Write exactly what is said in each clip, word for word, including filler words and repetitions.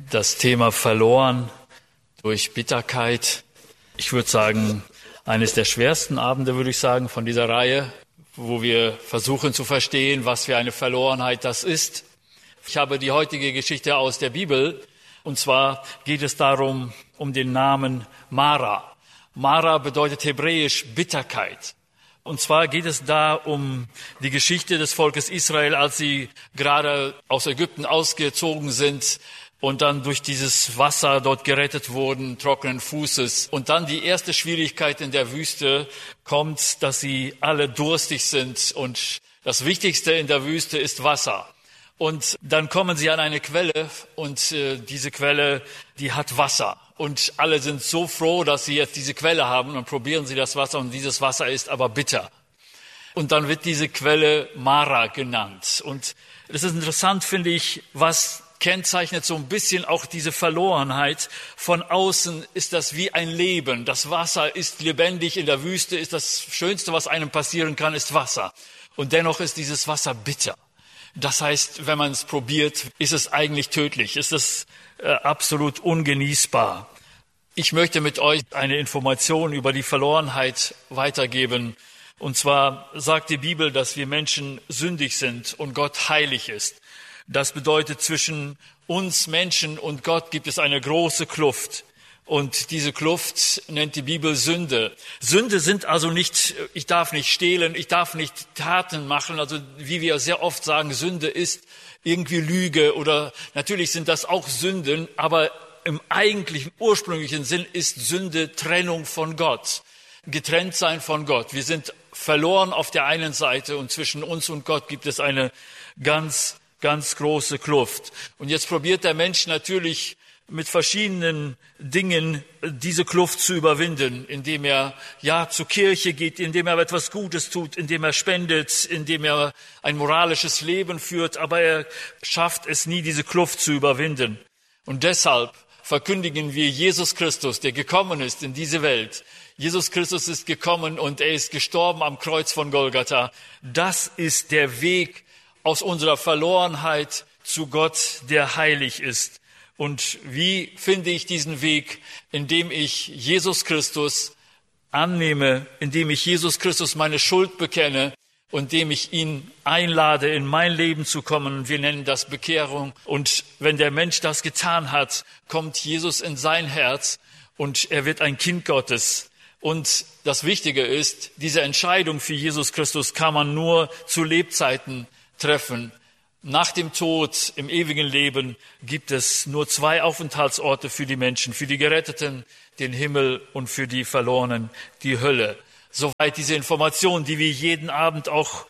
Das Thema verloren durch Bitterkeit. Ich würde sagen, eines der schwersten Abende, würde ich sagen, von dieser Reihe, wo wir versuchen zu verstehen, was für eine Verlorenheit das ist. Ich habe die heutige Geschichte aus der Bibel, und zwar geht es darum, um den Namen Mara. Mara bedeutet hebräisch Bitterkeit. Und zwar geht es da um die Geschichte des Volkes Israel, als sie gerade aus Ägypten ausgezogen sind und dann durch dieses Wasser dort gerettet wurden, trockenen Fußes. Und dann die erste Schwierigkeit in der Wüste kommt, dass sie alle durstig sind. Und das Wichtigste in der Wüste ist Wasser. Und dann kommen sie an eine Quelle und äh, diese Quelle, die hat Wasser. Und alle sind so froh, dass sie jetzt diese Quelle haben und probieren sie das Wasser und dieses Wasser ist aber bitter. Und dann wird diese Quelle Mara genannt. Und es ist interessant, finde ich, was kennzeichnet so ein bisschen auch diese Verlorenheit. Von außen ist das wie ein Leben. Das Wasser ist lebendig. In der Wüste ist das Schönste, was einem passieren kann, ist Wasser. Und dennoch ist dieses Wasser bitter. Das heißt, wenn man es probiert, ist es eigentlich tödlich. Ist es äh, absolut ungenießbar. Ich möchte mit euch eine Information über die Verlorenheit weitergeben. Und zwar sagt die Bibel, dass wir Menschen sündig sind und Gott heilig ist. Das bedeutet, zwischen uns Menschen und Gott gibt es eine große Kluft. Und diese Kluft nennt die Bibel Sünde. Sünde sind also nicht, ich darf nicht stehlen, ich darf nicht Taten machen. Also wie wir sehr oft sagen, Sünde ist irgendwie Lüge oder natürlich sind das auch Sünden, aber im eigentlichen, ursprünglichen Sinn ist Sünde Trennung von Gott, getrennt sein von Gott. Wir sind verloren auf der einen Seite und zwischen uns und Gott gibt es eine ganz, ganz große Kluft. Und jetzt probiert der Mensch natürlich mit verschiedenen Dingen diese Kluft zu überwinden, indem er ja zur Kirche geht, indem er etwas Gutes tut, indem er spendet, indem er ein moralisches Leben führt, aber er schafft es nie, diese Kluft zu überwinden. Und deshalb verkündigen wir Jesus Christus, der gekommen ist in diese Welt. Jesus Christus ist gekommen und er ist gestorben am Kreuz von Golgatha. Das ist der Weg aus unserer Verlorenheit zu Gott, der heilig ist. Und wie finde ich diesen Weg? Indem ich Jesus Christus annehme, indem ich Jesus Christus meine Schuld bekenne und indem ich ihn einlade, in mein Leben zu kommen. Wir nennen das Bekehrung. Und wenn der Mensch das getan hat, kommt Jesus in sein Herz und er wird ein Kind Gottes. Und das Wichtige ist, diese Entscheidung für Jesus Christus kann man nur zu Lebzeiten treffen. Nach dem Tod, im ewigen Leben, gibt es nur zwei Aufenthaltsorte für die Menschen, für die Geretteten, den Himmel und für die Verlorenen, die Hölle. Soweit diese Information, die wir jeden Abend auch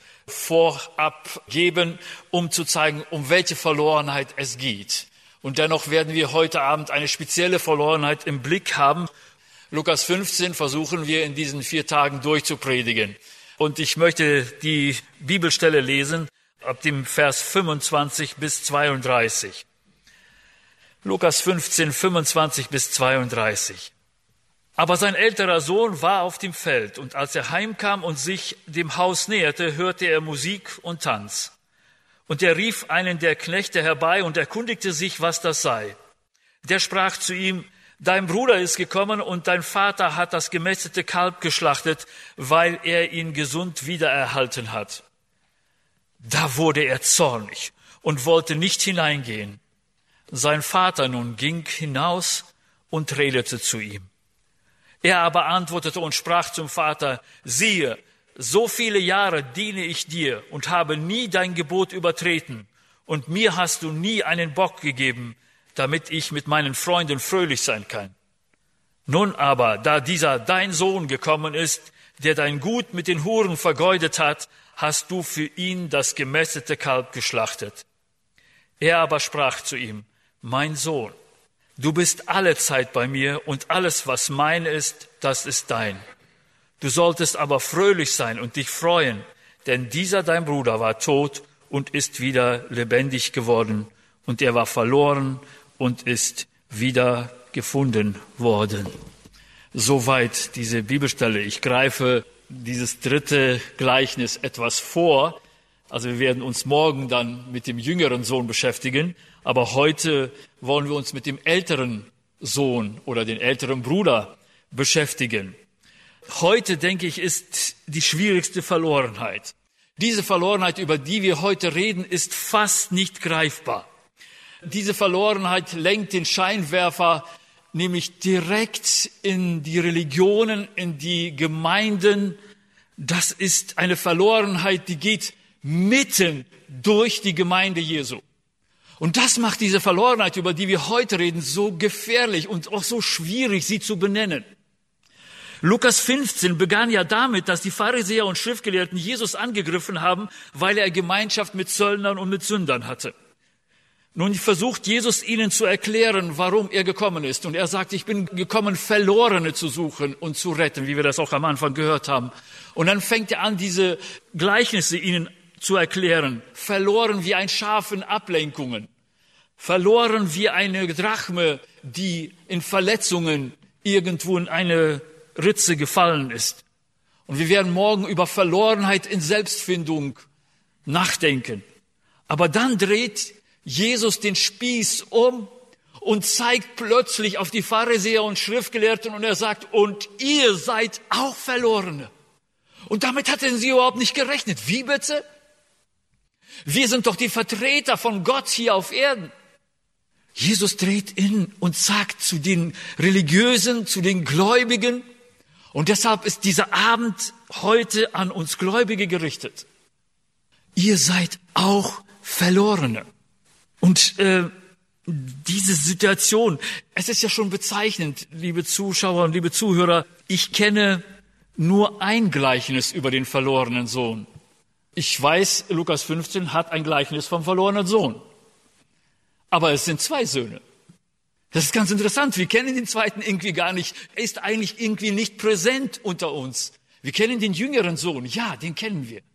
vorab geben, um zu zeigen, um welche Verlorenheit es geht. Und dennoch werden wir heute Abend eine spezielle Verlorenheit im Blick haben. Lukas fünfzehn versuchen wir in diesen vier Tagen durchzupredigen. Und ich möchte die Bibelstelle lesen, ab dem Vers fünfundzwanzig bis zweiunddreißig. Lukas fünfzehn, fünfundzwanzig bis zweiunddreißig. Aber sein älterer Sohn war auf dem Feld, und als er heimkam und sich dem Haus näherte, hörte er Musik und Tanz. Und er rief einen der Knechte herbei und erkundigte sich, was das sei. Der sprach zu ihm: Dein Bruder ist gekommen und dein Vater hat das gemästete Kalb geschlachtet, weil er ihn gesund wiedererhalten hat. Da wurde er zornig und wollte nicht hineingehen. Sein Vater nun ging hinaus und redete zu ihm. Er aber antwortete und sprach zum Vater: Siehe, so viele Jahre diene ich dir und habe nie dein Gebot übertreten, und mir hast du nie einen Bock gegeben, damit ich mit meinen Freunden fröhlich sein kann. Nun aber, da dieser dein Sohn gekommen ist, der dein Gut mit den Huren vergeudet hat, hast du für ihn das gemästete Kalb geschlachtet. Er aber sprach zu ihm: Mein Sohn, du bist alle Zeit bei mir, und alles, was mein ist, das ist dein. Du solltest aber fröhlich sein und dich freuen, denn dieser dein Bruder war tot und ist wieder lebendig geworden, und er war verloren und ist wieder gefunden worden. Soweit diese Bibelstelle. Ich greife dieses dritte Gleichnis etwas vor, Also wir werden uns morgen dann mit dem jüngeren Sohn beschäftigen, aber heute wollen wir uns mit dem älteren Sohn oder den älteren Bruder beschäftigen. Heute, denke ich, ist die schwierigste Verlorenheit. Diese Verlorenheit, über die wir heute reden, ist fast nicht greifbar. Diese Verlorenheit lenkt den Scheinwerfer nämlich direkt in die Religionen, in die Gemeinden. Das ist eine Verlorenheit, die geht mitten durch die Gemeinde Jesu. Und das macht diese Verlorenheit, über die wir heute reden, so gefährlich und auch so schwierig, sie zu benennen. Lukas fünfzehn begann ja damit, dass die Pharisäer und Schriftgelehrten Jesus angegriffen haben, weil er Gemeinschaft mit Zöllnern und mit Sündern hatte. Nun versucht Jesus ihnen zu erklären, warum er gekommen ist. Und er sagt, ich bin gekommen, Verlorene zu suchen und zu retten, wie wir das auch am Anfang gehört haben. Und dann fängt er an, diese Gleichnisse ihnen zu erklären. Verloren wie ein Schaf in Ablenkungen. Verloren wie eine Drachme, die in Verletzungen irgendwo in eine Ritze gefallen ist. Und wir werden morgen über Verlorenheit in Selbstfindung nachdenken. Aber dann dreht Jesus den Spieß um und zeigt plötzlich auf die Pharisäer und Schriftgelehrten und er sagt, und ihr seid auch Verlorene. Und damit hatten sie überhaupt nicht gerechnet. Wie bitte? Wir sind doch die Vertreter von Gott hier auf Erden. Jesus dreht in und sagt zu den Religiösen, zu den Gläubigen, und deshalb ist dieser Abend heute an uns Gläubige gerichtet. Ihr seid auch Verlorene. Und äh, diese Situation, es ist ja schon bezeichnend, liebe Zuschauer und liebe Zuhörer, ich kenne nur ein Gleichnis über den verlorenen Sohn. Ich weiß, Lukas fünfzehn hat ein Gleichnis vom verlorenen Sohn. Aber es sind zwei Söhne. Das ist ganz interessant. Wir kennen den zweiten irgendwie gar nicht. Er ist eigentlich irgendwie nicht präsent unter uns. Wir kennen den jüngeren Sohn. Ja, den kennen wir.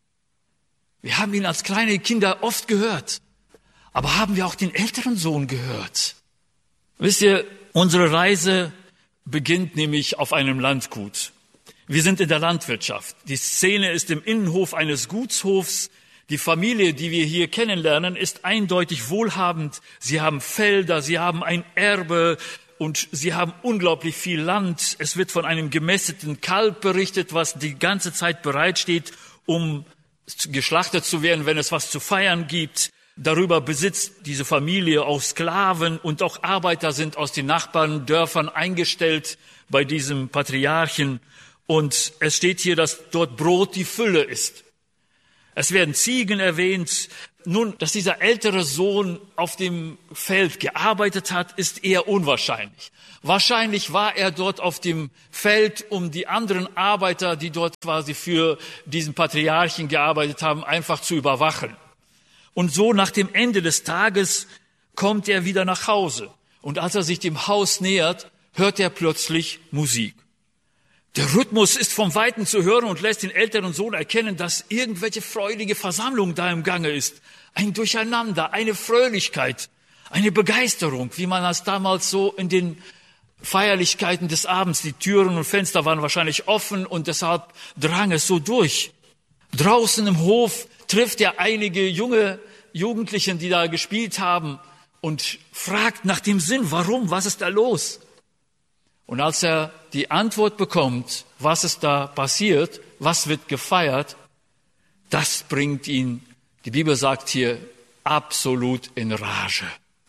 Wir haben ihn als kleine Kinder oft gehört. Aber haben wir auch den älteren Sohn gehört? Wisst ihr, unsere Reise beginnt nämlich auf einem Landgut. Wir sind in der Landwirtschaft. Die Szene ist im Innenhof eines Gutshofs. Die Familie, die wir hier kennenlernen, ist eindeutig wohlhabend. Sie haben Felder, sie haben ein Erbe und sie haben unglaublich viel Land. Es wird von einem gemästeten Kalb berichtet, was die ganze Zeit bereitsteht, um geschlachtet zu werden, wenn es was zu feiern gibt. Darüber besitzt diese Familie auch Sklaven und auch Arbeiter sind aus den Nachbarndörfern eingestellt bei diesem Patriarchen. Und es steht hier, dass dort Brot die Fülle ist. Es werden Ziegen erwähnt. Nun, dass dieser ältere Sohn auf dem Feld gearbeitet hat, ist eher unwahrscheinlich. Wahrscheinlich war er dort auf dem Feld, um die anderen Arbeiter, die dort quasi für diesen Patriarchen gearbeitet haben, einfach zu überwachen. Und so nach dem Ende des Tages kommt er wieder nach Hause. Und als er sich dem Haus nähert, hört er plötzlich Musik. Der Rhythmus ist vom Weiten zu hören und lässt den älteren Sohn erkennen, dass irgendwelche freudige Versammlung da im Gange ist. Ein Durcheinander, eine Fröhlichkeit, eine Begeisterung, wie man das damals so in den Feierlichkeiten des Abends, die Türen und Fenster waren wahrscheinlich offen und deshalb drang es so durch. Draußen im Hof trifft er einige junge Jugendlichen, die da gespielt haben und fragt nach dem Sinn, warum, was ist da los? Und als er die Antwort bekommt, was ist da passiert, was wird gefeiert, das bringt ihn, die Bibel sagt hier, absolut in Rage.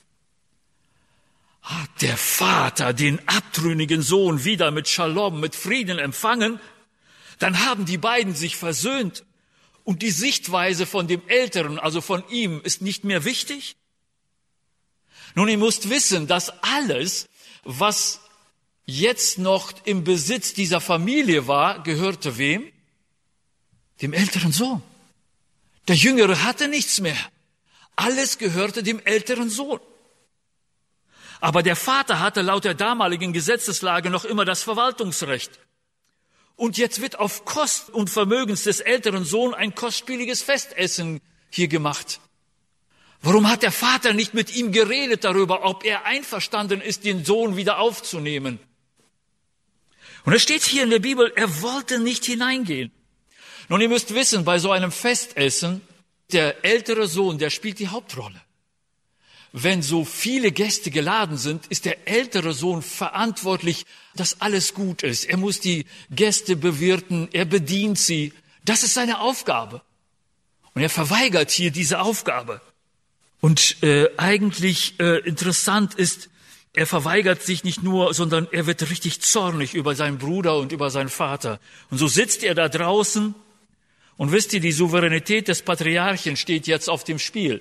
Hat der Vater den abtrünnigen Sohn wieder mit Shalom, mit Frieden empfangen, dann haben die beiden sich versöhnt und die Sichtweise von dem Älteren, also von ihm, ist nicht mehr wichtig. Nun, ihr müsst wissen, dass alles, was jetzt noch im Besitz dieser Familie war, gehörte wem? Dem älteren Sohn. Der Jüngere hatte nichts mehr. Alles gehörte dem älteren Sohn. Aber der Vater hatte laut der damaligen Gesetzeslage noch immer das Verwaltungsrecht. Und jetzt wird auf Kosten und Vermögens des älteren Sohnes ein kostspieliges Festessen hier gemacht. Warum hat der Vater nicht mit ihm geredet darüber, ob er einverstanden ist, den Sohn wieder aufzunehmen? Und es steht hier in der Bibel, er wollte nicht hineingehen. Nun, ihr müsst wissen, bei so einem Festessen Der ältere Sohn, der spielt die Hauptrolle. Wenn so viele Gäste geladen sind, ist der ältere Sohn verantwortlich, dass alles gut ist. Er muss die Gäste bewirten, er bedient sie. Das ist seine Aufgabe. Und er verweigert hier diese Aufgabe. Und äh, eigentlich äh, interessant ist, er verweigert sich nicht nur, sondern er wird richtig zornig über seinen Bruder und über seinen Vater. Und so sitzt er da draußen und wisst ihr, die Souveränität des Patriarchen steht jetzt auf dem Spiel.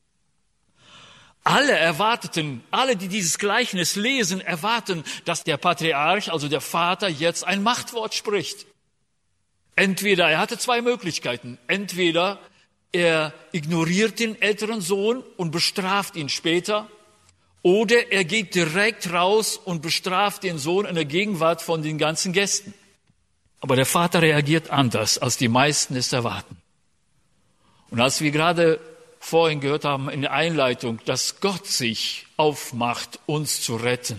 Alle erwarteten, alle, die dieses Gleichnis lesen, erwarten, dass der Patriarch, also der Vater, jetzt ein Machtwort spricht. Entweder, er hatte zwei Möglichkeiten. Entweder er ignoriert den älteren Sohn und bestraft ihn später, oder er geht direkt raus und bestraft den Sohn in der Gegenwart von den ganzen Gästen. Aber der Vater reagiert anders, als die meisten es erwarten. Und als wir gerade vorhin gehört haben in der Einleitung, dass Gott sich aufmacht, uns zu retten,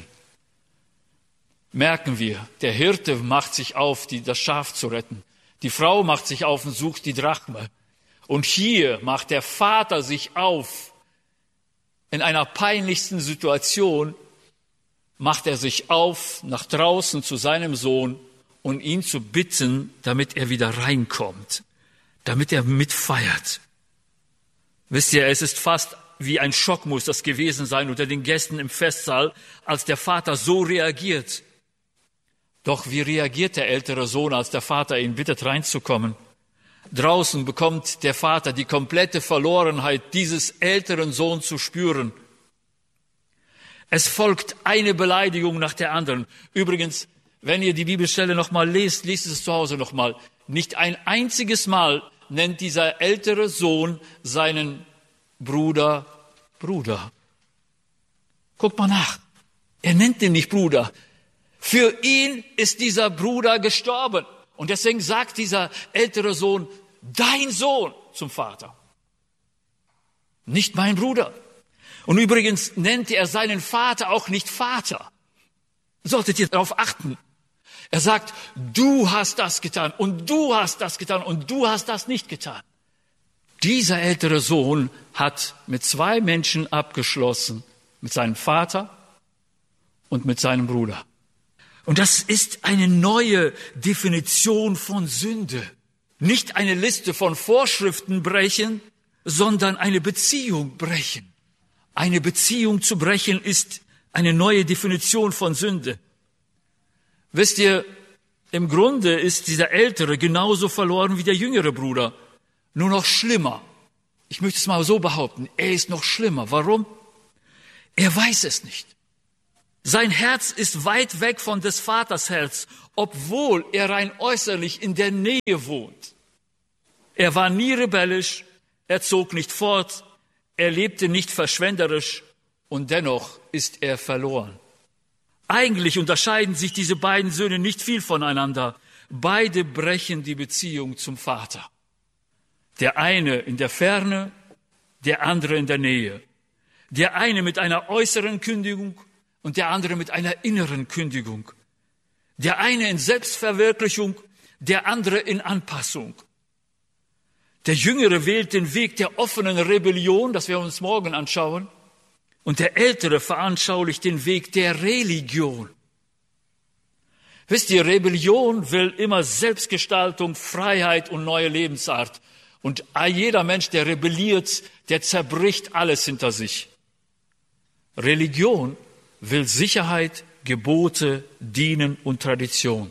merken wir, der Hirte macht sich auf, die, das Schaf zu retten. Die Frau macht sich auf und sucht die Drachme. Und hier macht der Vater sich auf. In einer peinlichsten Situation macht er sich auf nach draußen zu seinem Sohn und ihn zu bitten, damit er wieder reinkommt, damit er mitfeiert. Wisst ihr, es ist fast wie ein Schock muss das gewesen sein unter den Gästen im Festsaal, als der Vater so reagiert. Doch wie reagiert der ältere Sohn, als der Vater ihn bittet, reinzukommen? Draußen bekommt der Vater die komplette Verlorenheit dieses älteren Sohns zu spüren. Es folgt eine Beleidigung nach der anderen. Übrigens, wenn ihr die Bibelstelle nochmal lest, lest es zu Hause nochmal. Nicht ein einziges Mal nennt dieser ältere Sohn seinen Bruder Bruder. Guckt mal nach. Er nennt ihn nicht Bruder. Für ihn ist dieser Bruder gestorben. Und deswegen sagt dieser ältere Sohn, dein Sohn zum Vater. Nicht mein Bruder. Und übrigens nennt er seinen Vater auch nicht Vater. Solltet ihr darauf achten. Er sagt, du hast das getan und du hast das getan und du hast das nicht getan. Dieser ältere Sohn hat mit zwei Menschen abgeschlossen, mit seinem Vater und mit seinem Bruder. Und das ist eine neue Definition von Sünde. Nicht eine Liste von Vorschriften brechen, sondern eine Beziehung brechen. Eine Beziehung zu brechen ist eine neue Definition von Sünde. Wisst ihr, im Grunde ist dieser Ältere genauso verloren wie der jüngere Bruder, nur noch schlimmer. Ich möchte es mal so behaupten, er ist noch schlimmer. Warum? Er weiß es nicht. Sein Herz ist weit weg von des Vaters Herz, obwohl er rein äußerlich in der Nähe wohnt. Er war nie rebellisch, er zog nicht fort, er lebte nicht verschwenderisch und dennoch ist er verloren. Eigentlich unterscheiden sich diese beiden Söhne nicht viel voneinander. Beide brechen die Beziehung zum Vater. Der eine in der Ferne, der andere in der Nähe. Der eine mit einer äußeren Kündigung und der andere mit einer inneren Kündigung. Der eine in Selbstverwirklichung, der andere in Anpassung. Der Jüngere wählt den Weg der offenen Rebellion, das wir uns morgen anschauen, und der Ältere veranschaulicht den Weg der Religion. Wisst ihr, Rebellion will immer Selbstgestaltung, Freiheit und neue Lebensart. Und jeder Mensch, der rebelliert, der zerbricht alles hinter sich. Religion will Sicherheit, Gebote, Dienen und Tradition.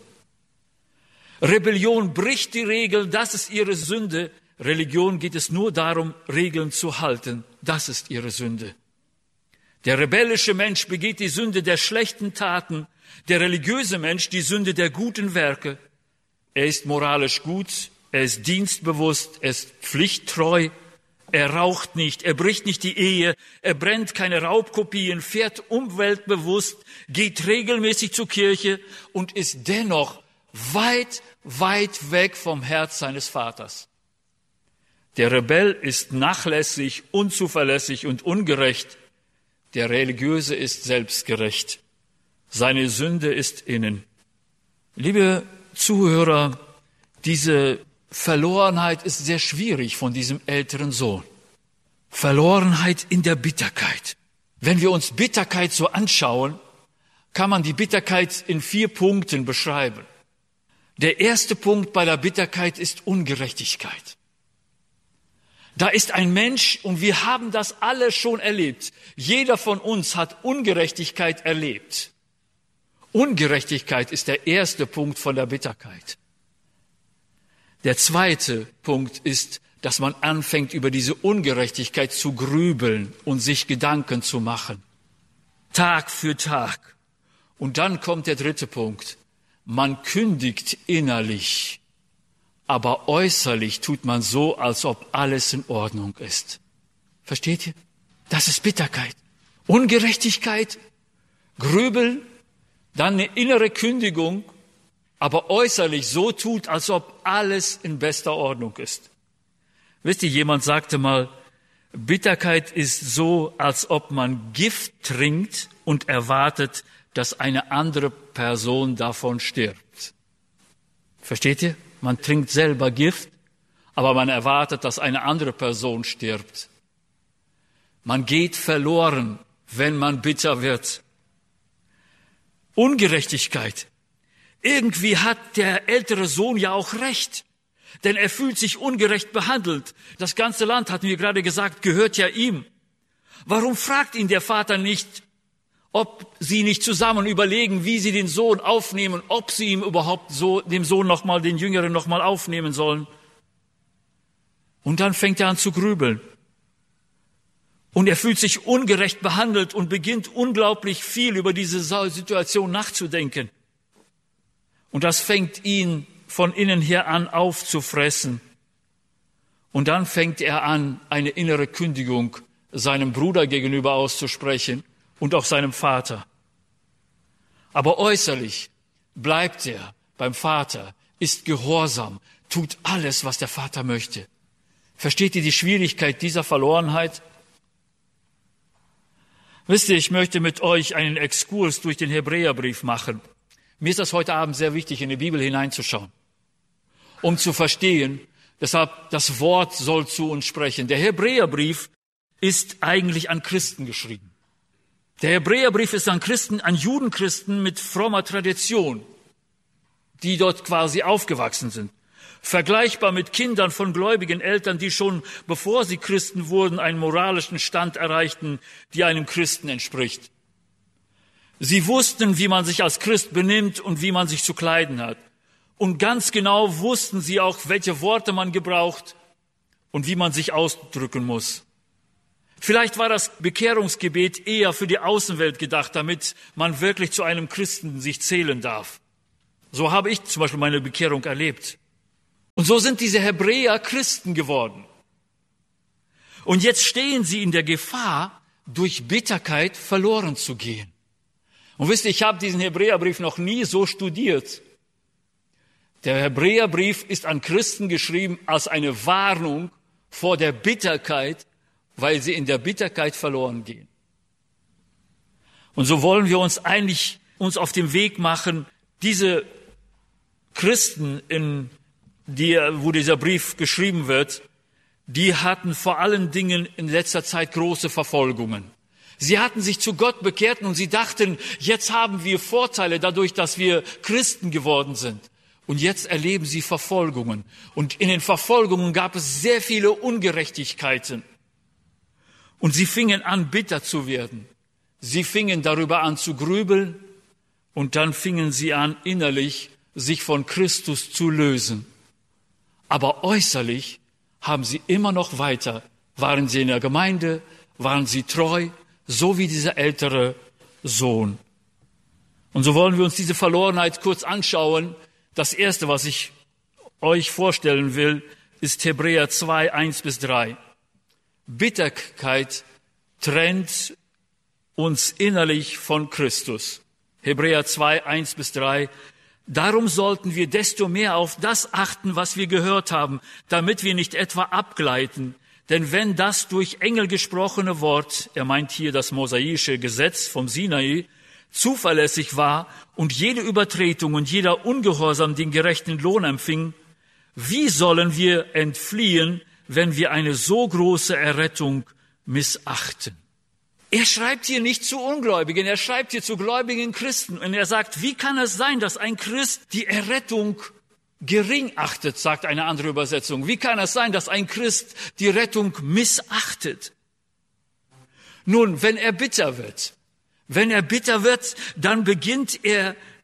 Rebellion bricht die Regel, das ist ihre Sünde. Religion geht es nur darum, Regeln zu halten. Das ist ihre Sünde. Der rebellische Mensch begeht die Sünde der schlechten Taten, der religiöse Mensch die Sünde der guten Werke. Er ist moralisch gut, er ist dienstbewusst, er ist pflichttreu, er raucht nicht, er bricht nicht die Ehe, er brennt keine Raubkopien, fährt umweltbewusst, geht regelmäßig zur Kirche und ist dennoch weit, weit weg vom Herz seines Vaters. Der Rebell ist nachlässig, unzuverlässig und ungerecht. Der Religiöse ist selbstgerecht. Seine Sünde ist innen. Liebe Zuhörer, diese Verlorenheit ist sehr schwierig von diesem älteren Sohn. Verlorenheit in der Bitterkeit. Wenn wir uns Bitterkeit so anschauen, kann man die Bitterkeit in vier Punkten beschreiben. Der erste Punkt bei der Bitterkeit ist Ungerechtigkeit. Da ist ein Mensch, und wir haben das alle schon erlebt. Jeder von uns hat Ungerechtigkeit erlebt. Ungerechtigkeit ist der erste Punkt von der Bitterkeit. Der zweite Punkt ist, dass man anfängt, über diese Ungerechtigkeit zu grübeln und sich Gedanken zu machen. Tag für Tag. Und dann kommt der dritte Punkt. Man kündigt innerlich, aber äußerlich tut man so, als ob alles in Ordnung ist. Versteht ihr? Das ist Bitterkeit. Ungerechtigkeit, Grübeln, dann eine innere Kündigung, aber äußerlich so tut, als ob alles in bester Ordnung ist. Wisst ihr, jemand sagte mal, Bitterkeit ist so, als ob man Gift trinkt und erwartet, dass eine andere Person davon stirbt. Versteht ihr? Man trinkt selber Gift, aber man erwartet, dass eine andere Person stirbt. Man geht verloren, wenn man bitter wird. Ungerechtigkeit. Irgendwie hat der ältere Sohn ja auch recht, denn er fühlt sich ungerecht behandelt. Das ganze Land, hatten wir gerade gesagt, gehört ja ihm. Warum fragt ihn der Vater nicht, ob sie nicht zusammen überlegen, wie sie den Sohn aufnehmen, ob sie ihm überhaupt so, dem Sohn nochmal, den Jüngeren nochmal aufnehmen sollen? Und dann fängt er an zu grübeln. Und er fühlt sich ungerecht behandelt und beginnt unglaublich viel über diese Situation nachzudenken. Und das fängt ihn von innen her an aufzufressen. Und dann fängt er an, eine innere Kündigung seinem Bruder gegenüber auszusprechen und auch seinem Vater. Aber äußerlich bleibt er beim Vater, ist gehorsam, tut alles, was der Vater möchte. Versteht ihr die Schwierigkeit dieser Verlorenheit? Wisst ihr, ich möchte mit euch einen Exkurs durch den Hebräerbrief machen. Mir ist das heute Abend sehr wichtig, in die Bibel hineinzuschauen, um zu verstehen, deshalb das Wort soll zu uns sprechen. Der Hebräerbrief ist eigentlich an Christen geschrieben. Der Hebräerbrief ist an Christen, an Judenchristen mit frommer Tradition, die dort quasi aufgewachsen sind. Vergleichbar mit Kindern von gläubigen Eltern, die schon, bevor sie Christen wurden, einen moralischen Stand erreichten, die einem Christen entspricht. Sie wussten, wie man sich als Christ benimmt und wie man sich zu kleiden hat. Und ganz genau wussten sie auch, welche Worte man gebraucht und wie man sich ausdrücken muss. Vielleicht war das Bekehrungsgebet eher für die Außenwelt gedacht, damit man wirklich zu einem Christen sich zählen darf. So habe ich zum Beispiel meine Bekehrung erlebt. Und so sind diese Hebräer Christen geworden. Und jetzt stehen sie in der Gefahr, durch Bitterkeit verloren zu gehen. Und wisst ihr, ich habe diesen Hebräerbrief noch nie so studiert. Der Hebräerbrief ist an Christen geschrieben als eine Warnung vor der Bitterkeit, weil sie in der Bitterkeit verloren gehen. Und so wollen wir uns eigentlich uns auf den Weg machen, diese Christen, in die, wo dieser Brief geschrieben wird, die hatten vor allen Dingen in letzter Zeit große Verfolgungen. Sie hatten sich zu Gott bekehrt und sie dachten, jetzt haben wir Vorteile dadurch, dass wir Christen geworden sind. Und jetzt erleben sie Verfolgungen. Und in den Verfolgungen gab es sehr viele Ungerechtigkeiten. Und sie fingen an, bitter zu werden. Sie fingen darüber an zu grübeln und dann fingen sie an, innerlich sich von Christus zu lösen. Aber äußerlich haben sie immer noch weiter, waren sie in der Gemeinde, waren sie treu, so wie dieser ältere Sohn. Und so wollen wir uns diese Verlorenheit kurz anschauen. Das Erste, was ich euch vorstellen will, ist Hebräer zwei, eins bis drei. Bitterkeit trennt uns innerlich von Christus. Hebräer zwei, eins bis drei. Darum sollten wir desto mehr auf das achten, was wir gehört haben, damit wir nicht etwa abgleiten. Denn wenn das durch Engel gesprochene Wort, er meint hier das mosaische Gesetz vom Sinai, zuverlässig war und jede Übertretung und jeder Ungehorsam den gerechten Lohn empfing, Wie sollen wir entfliehen, wenn wir eine so große Errettung missachten? Er schreibt hier nicht zu Ungläubigen, er schreibt hier zu gläubigen Christen. Und er sagt, wie kann es sein, dass ein Christ die Errettung gering achtet, sagt eine andere Übersetzung. Wie kann es sein, dass ein Christ die Rettung missachtet? Nun, wenn er bitter wird, wenn er bitter wird, dann beginnt er